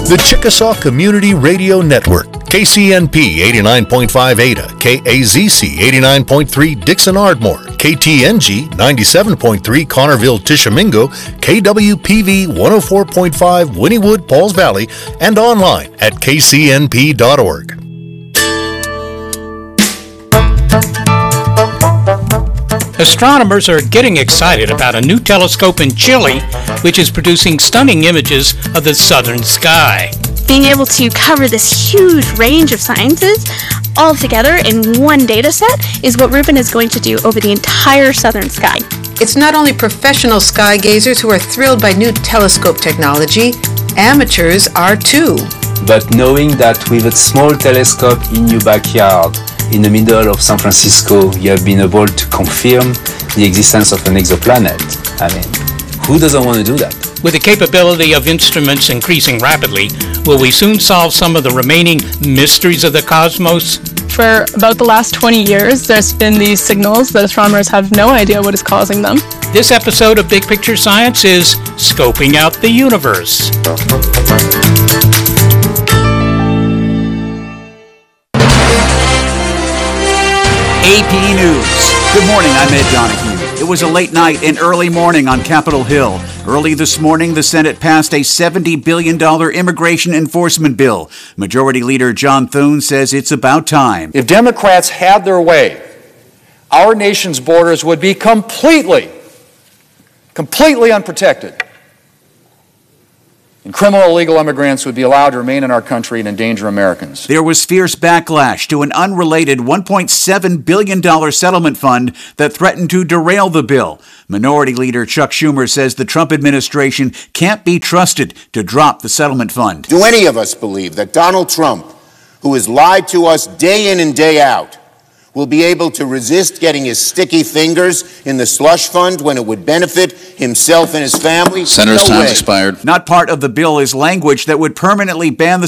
The Chickasaw Community Radio Network, KCNP 89.5 Ada, KAZC 89.3 Dixon Ardmore, KTNG 97.3 Connerville Tishomingo, KWPV 104.5 Wynnewood Pauls Valley, and online at kcnp.org. Astronomers are getting excited about a new telescope in Chile, which is producing stunning images of the southern sky. Being able to cover this huge range of sciences all together in one data set is what Reuben is going to do over the entire southern sky. It's not only professional sky gazers who are thrilled by new telescope technology, amateurs are too. But knowing that with a small telescope in your backyard, in the middle of San Francisco, you have been able to confirm the existence of an exoplanet. I mean, who doesn't want to do that? With the capability of instruments increasing rapidly, will we soon solve some of the remaining mysteries of the cosmos? For about the last 20 years, there's been these signals that astronomers have no idea what is causing them. This episode of Big Picture Science is Scoping Out the Universe. AP News. Good morning, I'm Ed Donahue. It was a late night and early morning on Capitol Hill. Early this morning, the Senate passed a $70 billion immigration enforcement bill. Majority Leader John Thune says it's about time. If Democrats had their way, our nation's borders would be completely unprotected. And criminal illegal immigrants would be allowed to remain in our country and endanger Americans. There was fierce backlash to an unrelated $1.7 billion settlement fund that threatened to derail the bill. Minority Leader Chuck Schumer says the Trump administration can't be trusted to drop the settlement fund. Do any of us believe that Donald Trump, who has lied to us day in and day out, will be able to resist getting his sticky fingers in the slush fund when it would benefit himself and his family? Senator's time's expired. Not part of the bill is language that would permanently ban the